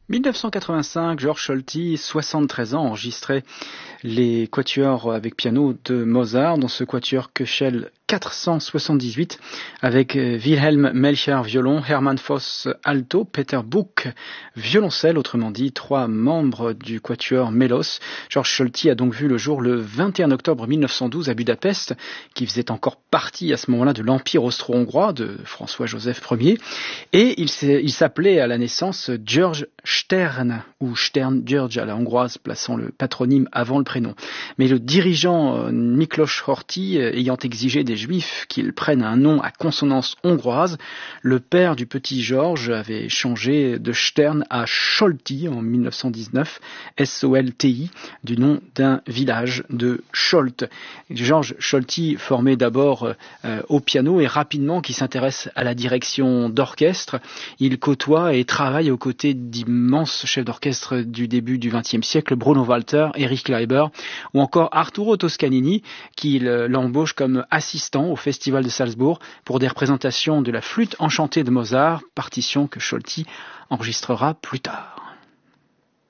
1985, Georg Scholti, 73 ans, enregistrait les quatuors avec piano de Mozart dans ce quatuor Köchel 478 avec Wilhelm Melcher violon, Hermann Voss alto, Peter Buch violoncelle, autrement dit 3 membres du quatuor Mélos. Georg Scholti a donc vu le jour le 21 octobre 1912 à Budapest, qui faisait encore partie à ce moment-là de l'Empire austro-hongrois de François-Joseph Ier, et il s'appelait à la naissance Georg Stern, ou Stern Georg à la hongroise, plaçant le patronyme avant le prénom. Mais le dirigeant Miklos Horthy ayant exigé des Juifs qu'ils prennent un nom à consonance hongroise, le père du petit Georges avait changé de Stern à Scholti en 1919, S-O-L-T-I, du nom d'un village de Scholt. Georg Scholti formé d'abord au piano et rapidement qui s'intéresse à la direction d'orchestre. Il côtoie et travaille aux côtés d'immenses chefs d'orchestre du début du XXe siècle, Bruno Walter, Erich Kleiber ou encore Arturo Toscanini, qui l'embauche comme assistant au Festival de Salzbourg pour des représentations de la flûte enchantée de Mozart, partition que Scholti enregistrera plus tard.